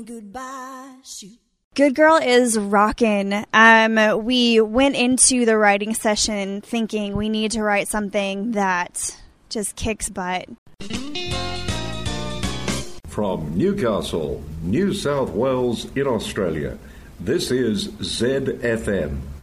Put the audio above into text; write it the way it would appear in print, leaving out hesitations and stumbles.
Goodbye, shoot. Good Girl is rockin'. We went into the writing session thinking we need to write something that just kicks butt. From Newcastle, New South Wales in Australia, this is ZFM.